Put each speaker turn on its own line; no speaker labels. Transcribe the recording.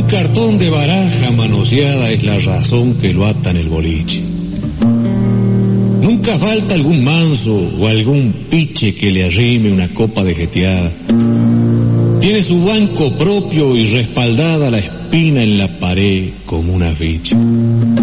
cartón de baraja manoseada es la razón que lo ata en el boliche. Nunca falta algún manso o algún piche que le arrime una copa de jeteada. Tiene su banco propio y respaldada la espina en la pared como una ficha.